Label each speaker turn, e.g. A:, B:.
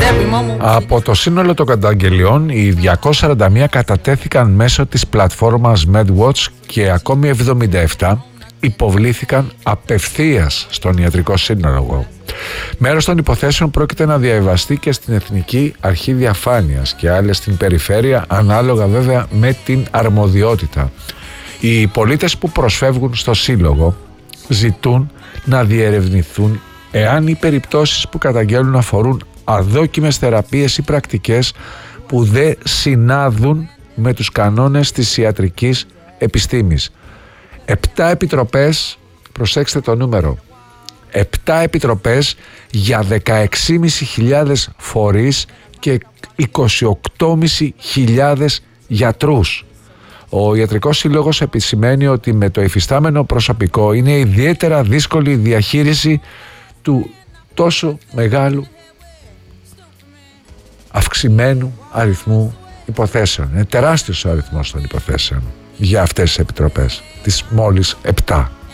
A: Από το σύνολο των καταγγελιών, οι 241 κατατέθηκαν μέσω της πλατφόρμας MedWatch και ακόμη 77 υποβλήθηκαν απευθείας στον Ιατρικό Σύλλογο. Μέρος των υποθέσεων πρόκειται να διαβιβαστεί και στην Εθνική Αρχή Διαφάνειας και άλλες στην περιφέρεια, ανάλογα βέβαια με την αρμοδιότητα. Οι πολίτες που προσφεύγουν στο Σύλλογο ζητούν να διερευνηθούν εάν οι περιπτώσεις που καταγγέλνουν αφορούν αδόκιμες θεραπείες ή πρακτικές που δεν συνάδουν με τους κανόνες της ιατρικής επιστήμης. 7 επιτροπές, προσέξτε το νούμερο, 7 επιτροπές για 16.500 φορείς και 28.500 γιατρούς. Ο Ιατρικός Σύλλογος επισημαίνει ότι με το υφιστάμενο προσωπικό είναι ιδιαίτερα δύσκολη η διαχείριση του τόσο μεγάλου αυξημένου αριθμού υποθέσεων. Είναι τεράστιος ο αριθμός των υποθέσεων για αυτές τις επιτροπές, τις μόλις 7.